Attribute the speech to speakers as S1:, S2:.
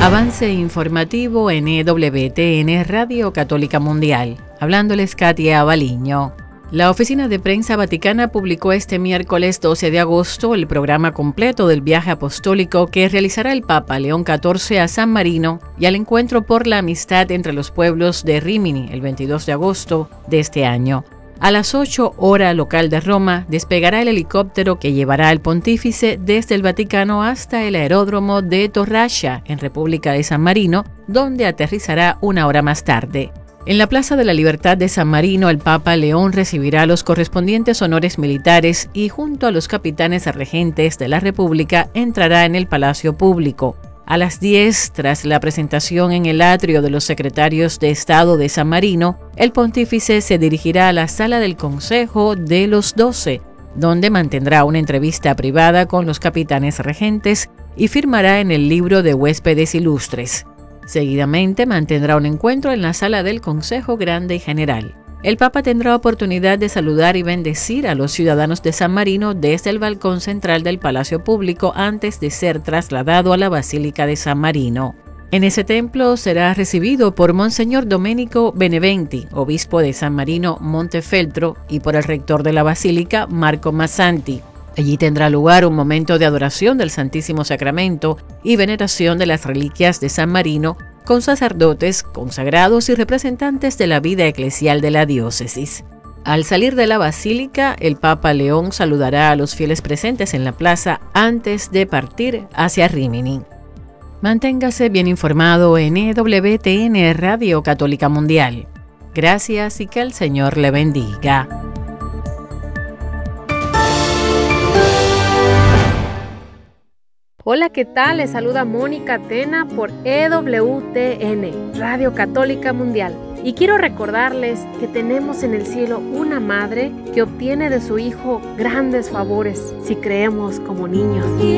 S1: Avance informativo en EWTN Radio Católica Mundial. Hablándoles Katia Baliño. La Oficina de Prensa Vaticana publicó este miércoles 12 de agosto el programa completo del viaje apostólico que realizará el Papa León XIV a San Marino y al encuentro por la amistad entre los pueblos de Rímini el 22 de agosto de este año. A las 8 hora local de Roma despegará el helicóptero que llevará al pontífice desde el Vaticano hasta el aeródromo de Torrascia, en República de San Marino, donde aterrizará una hora más tarde. En la Plaza de la Libertad de San Marino, el Papa León recibirá los correspondientes honores militares y junto a los capitanes regentes de la República entrará en el Palacio Público. A las 10, tras la presentación en el atrio de los secretarios de Estado de San Marino, el pontífice se dirigirá a la sala del Consejo de los 12, donde mantendrá una entrevista privada con los capitanes regentes y firmará en el libro de huéspedes ilustres. Seguidamente mantendrá un encuentro en la sala del Consejo Grande y General. El Papa tendrá oportunidad de saludar y bendecir a los ciudadanos de San Marino desde el balcón central del Palacio Público antes de ser trasladado a la Basílica de San Marino. En ese templo será recibido por Monseñor Domenico Beneventi, obispo de San Marino Montefeltro, y por el rector de la Basílica, Marco Massanti. Allí tendrá lugar un momento de adoración del Santísimo Sacramento y veneración de las reliquias de San Marino, con sacerdotes, consagrados y representantes de la vida eclesial de la diócesis. Al salir de la basílica, el Papa León saludará a los fieles presentes en la plaza antes de partir hacia Rímini. Manténgase bien informado en EWTN Radio Católica Mundial. Gracias y que el Señor le bendiga.
S2: Hola, ¿qué tal? Les saluda Mónica Tena por EWTN, Radio Católica Mundial. Y quiero recordarles que tenemos en el cielo una madre que obtiene de su Hijo grandes favores si creemos como niños.